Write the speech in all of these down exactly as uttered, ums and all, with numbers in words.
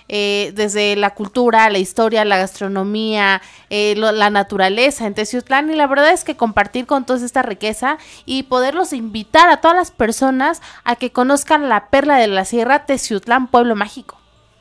eh, desde la cultura, la historia, la gastronomía, eh, lo, la naturaleza en Teciutlán, y la verdad es que compartir con toda esta riqueza y poderlos invitar a todas las personas a que conozcan la perla de la sierra, Teciutlán, pueblo mágico.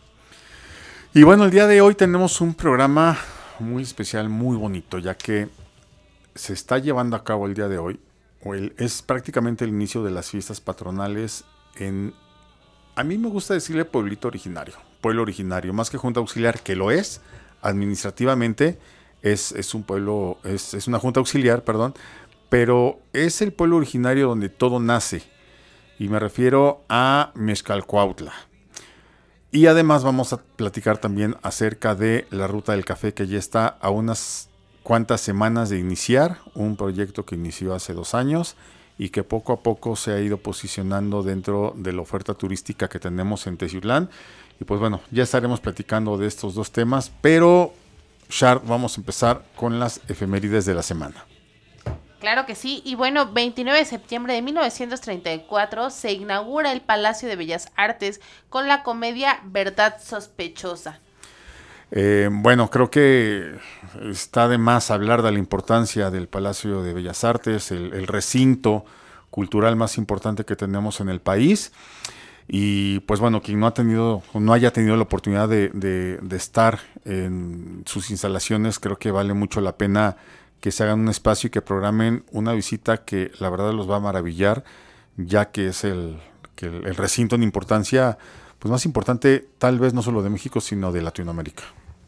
Y bueno, el día de hoy tenemos un programa muy especial, muy bonito, ya que se está llevando a cabo el día de hoy, o el, es prácticamente el inicio de las fiestas patronales en, a mí me gusta decirle pueblito originario, pueblo originario, más que junta auxiliar, que lo es, administrativamente es, es un pueblo, es, es una junta auxiliar, perdón, pero es el pueblo originario donde todo nace, y me refiero a Mezcalcuautla. Y además vamos a platicar también acerca de la Ruta del Café, que ya está a unas cuantas semanas de iniciar, un proyecto que inició hace dos años y que poco a poco se ha ido posicionando dentro de la oferta turística que tenemos en Teciutlán. Y pues bueno, ya estaremos platicando de estos dos temas, pero Char, vamos a empezar con las efemérides de la semana. Claro que sí, y bueno, veintinueve de septiembre de mil novecientos treinta y cuatro se inaugura el Palacio de Bellas Artes con la comedia Verdad Sospechosa. Eh, bueno, creo que está de más hablar de la importancia del Palacio de Bellas Artes, el, el recinto cultural más importante que tenemos en el país. Y pues bueno, quien no ha tenido, no haya tenido la oportunidad de, de, de estar en sus instalaciones, creo que vale mucho la pena que se hagan un espacio y que programen una visita que la verdad los va a maravillar, ya que es el, que el, el recinto en importancia, pues más importante tal vez no solo de México, sino de Latinoamérica.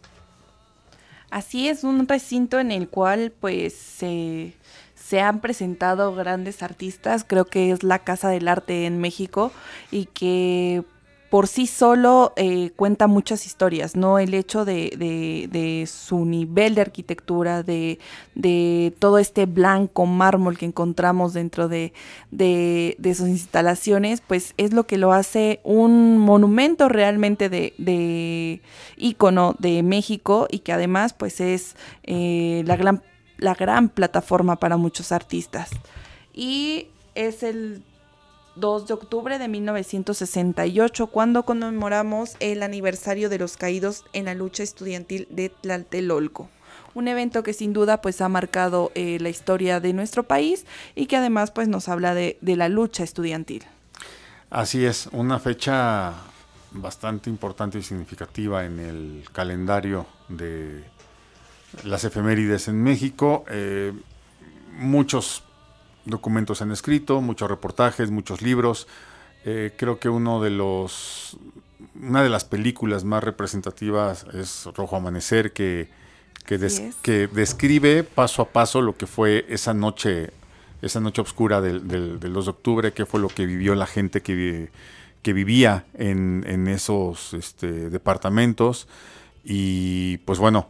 Así es, un recinto en el cual pues se, se han presentado grandes artistas, creo que es la Casa del Arte en México y que por sí solo eh, cuenta muchas historias, ¿no? El hecho de, de, de su nivel de arquitectura, de, de todo este blanco mármol que encontramos dentro de, de, de sus instalaciones, pues es lo que lo hace un monumento realmente de, de ícono de México y que además pues es eh, la gran, la gran plataforma para muchos artistas. Y es el dos de octubre de mil novecientos sesenta y ocho, cuando conmemoramos el aniversario de los caídos en la lucha estudiantil de Tlatelolco. Un evento que sin duda pues ha marcado eh, la historia de nuestro país y que además pues nos habla de, de la lucha estudiantil. Así es, una fecha bastante importante y significativa en el calendario de las efemérides en México. Eh, muchos documentos han escrito, muchos reportajes, muchos libros. Eh, creo que uno de los, una de las películas más representativas es Rojo Amanecer, que, que, des, que describe paso a paso lo que fue esa noche, esa noche oscura del, del, del dos de octubre, qué fue lo que vivió la gente que, que vivía en, en esos este, departamentos. Y pues bueno,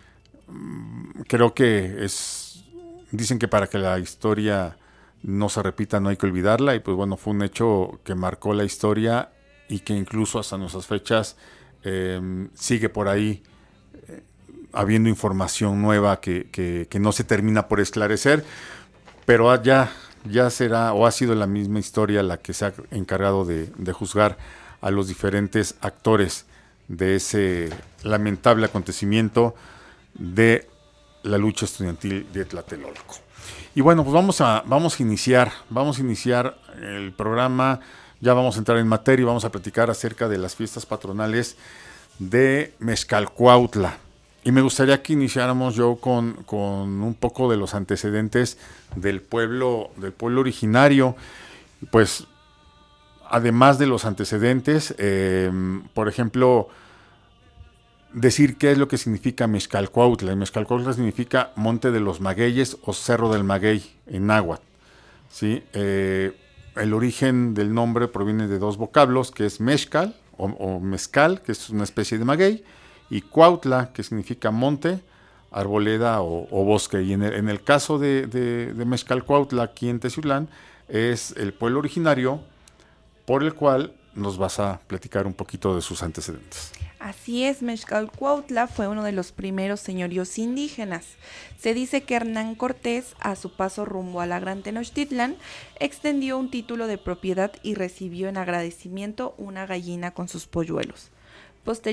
creo que es, dicen que para que la historia no se repita, no hay que olvidarla, y pues bueno, fue un hecho que marcó la historia y que incluso hasta nuestras fechas eh, sigue por ahí eh, habiendo información nueva que, que, que no se termina por esclarecer, pero ya, ya será o ha sido la misma historia la que se ha encargado de, de juzgar a los diferentes actores de ese lamentable acontecimiento de la lucha estudiantil de Tlatelolco. Y bueno, pues vamos a, vamos a iniciar, vamos a iniciar el programa, ya vamos a entrar en materia y vamos a platicar acerca de las fiestas patronales de Mezcalcuautla. Y me gustaría que iniciáramos yo con, con un poco de los antecedentes del pueblo, del pueblo originario. Pues, además de los antecedentes, eh, por ejemplo, decir qué es lo que significa Mezcalcuautla. Y Mezcalcuautla significa Monte de los Magueyes o Cerro del Maguey en náhuatl, ¿sí? Eh, el origen del nombre proviene de dos vocablos, que es mezcal o, o mezcal, que es una especie de maguey, y cuautla, que significa monte, arboleda o, o bosque. Y en el, en el caso de, de, de Mezcalcuautla, aquí en Teciutlán, es el pueblo originario por el cual nos vas a platicar un poquito de sus antecedentes. Así es, Mezcalcuautla fue uno de los primeros señoríos indígenas. Se dice que Hernán Cortés, a su paso rumbo a la Gran Tenochtitlan, extendió un título de propiedad y recibió en agradecimiento una gallina con sus polluelos. Posteriormente,